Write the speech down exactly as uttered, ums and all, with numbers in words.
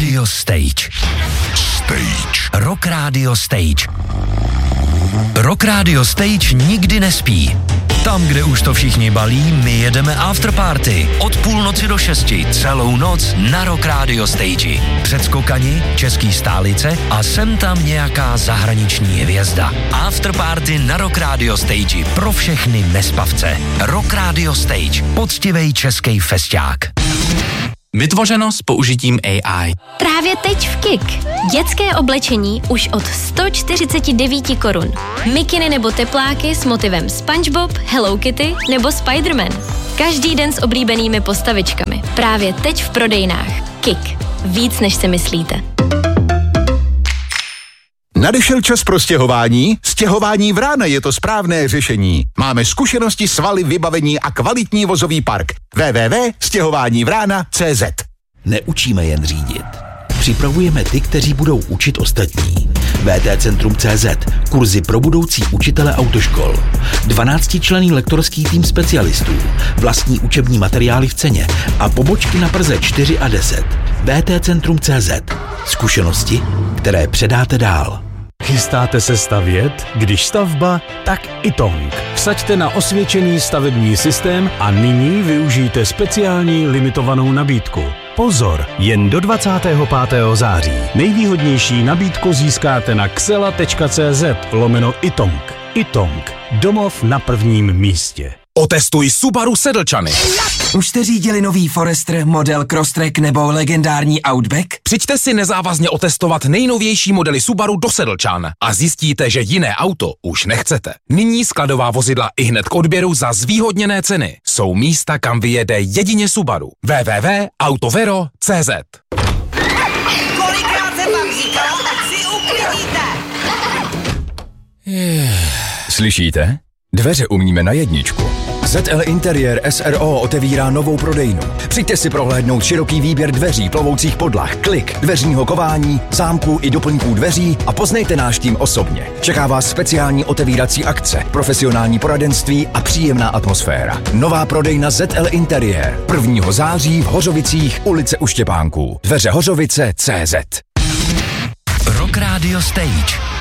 Radio Stage. Stage. Rock Radio Stage. Rock Radio Stage nikdy nespí. Tam, kde už to všichni balí, my jedeme afterparty. Od půlnoci do šesti, celou noc na Rock Radio Stage. Předskokani, český stálice a sem tam nějaká zahraniční hvězda. Afterparty na Rock Radio Stage pro všechny nespavce. Rock Radio Stage, poctivej český festiák. Vytvořeno s použitím A I. Právě teď v Kik. Dětské oblečení už od sto čtyřicet devět korun. Mikiny nebo tepláky s motivem SpongeBob, Hello Kitty nebo Spider-Man. Každý den s oblíbenými postavičkami. Právě teď v prodejnách. Kik. Víc než si myslíte. Nadešel čas pro stěhování? Stěhování Vrána je to správné řešení. Máme zkušenosti, svaly, vybavení a kvalitní vozový park. w w w tečka stěhování vrána tečka c z. Neučíme jen řídit. Připravujeme ty, kteří budou učit ostatní. V T Centrum tečka c z. Kurzy pro budoucí učitele autoškol. dvanáctičlenný lektorský tým specialistů. Vlastní učební materiály v ceně. A pobočky na Praze čtyři a deset. V T Centrum tečka c z. Zkušenosti, které předáte dál. Chystáte se stavět? Když stavba, tak iTong. Vsaďte na osvědčený stavební systém a nyní využijte speciální limitovanou nabídku. Pozor, jen do dvacátého pátého září. Nejvýhodnější nabídku získáte na xela tečka c z lomeno iTong. iTong. Domov na prvním místě. Otestuj Subaru Sedlčany. Už jste řídili nový Forester, model Crosstrek nebo legendární Outback? Přijďte si nezávazně otestovat nejnovější modely Subaru do Sedlčan a zjistíte, že jiné auto už nechcete. Nyní skladová vozidla i hned k odběru za zvýhodněné ceny. Jsou místa, kam vyjede jedině Subaru. w w w tečka autovero tečka c z. Kolikrát jsem vám říkal, ať si uklidíte? Slyšíte? Dveře umíme na jedničku. Z L Interiér S R O otevírá novou prodejnu. Přijďte si prohlédnout široký výběr dveří, plovoucích podlah, klik, dveřního kování, zámků i doplňků dveří a poznejte náš tým osobně. Čeká vás speciální otevírací akce, profesionální poradenství a příjemná atmosféra. Nová prodejna Z L Interiér. prvního září v Hořovicích, ulice U Štěpánků. Dveře Hořovice tečka c z. Rock Radio Stage.